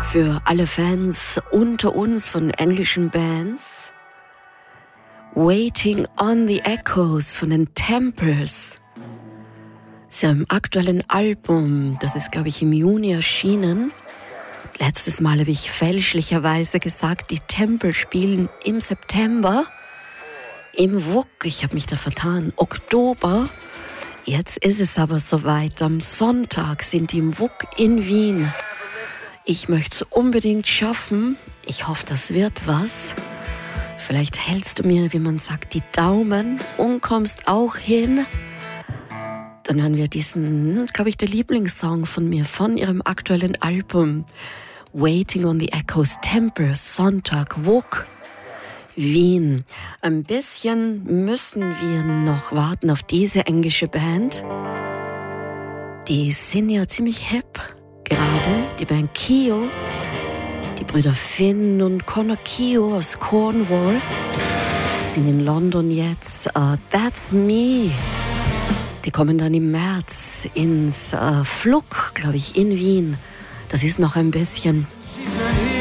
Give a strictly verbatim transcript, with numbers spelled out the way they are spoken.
Für alle Fans unter uns von englischen Bands. Waiting on the Echoes von den Temples. Sie haben im aktuellen Album, das ist glaube ich im Juni erschienen. Letztes Mal habe ich fälschlicherweise gesagt, die Tempel spielen im September. Im W U K, ich habe mich da vertan, Oktober. Jetzt ist es aber soweit. Am Sonntag sind die im W U K in Wien. Ich möchte es unbedingt schaffen. Ich hoffe, das wird was. Vielleicht hältst du mir, wie man sagt, die Daumen und kommst auch hin. Dann hören wir diesen, glaube ich, der Lieblingssong von mir, von ihrem aktuellen Album. Waiting on the Echoes, Temple, Sonntag, W U K, Wien. Ein bisschen müssen wir noch warten auf diese englische Band. Die sind ja ziemlich hip. Gerade die Band Kio, die Brüder Finn und Connor Kio aus Cornwall, sind in London jetzt. Uh, That's Me. Die kommen dann im März ins uh, Flug, glaube ich, in Wien. Das ist noch ein bisschen.